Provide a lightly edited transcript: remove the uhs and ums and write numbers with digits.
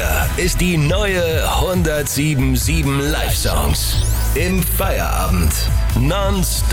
Hier ist die neue 107.7 Live Songs. Im Feierabend. Nonstop.